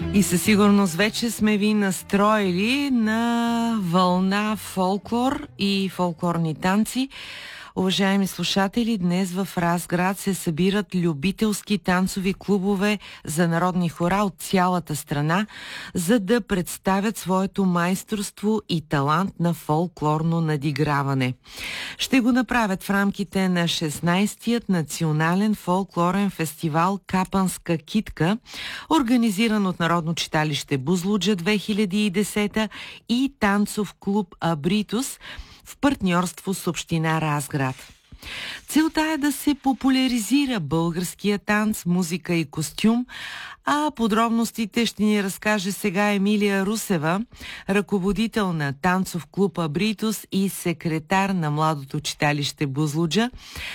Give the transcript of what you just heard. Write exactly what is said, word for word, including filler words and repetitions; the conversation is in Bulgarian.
И със сигурност вече сме ви настроили на вълна фолклор и фолклорни танци. Уважаеми слушатели, днес в Разград се събират любителски танцови клубове за народни хора от цялата страна, за да представят своето майсторство и талант на фолклорно надиграване. Ще го направят в рамките на шестнайсетият национален фолклорен фестивал Капанска китка, организиран от Народно читалище Бузлуджа две хиляди и десета и танцов клуб Абритус в партньорство с община Разград. Целта е да се популяризира българския танц, музика и костюм, а подробностите ще ни разкаже сега Емилия Русева, ръководител на танцов клуб Абритус и секретар на младото читалище Бузлуджа.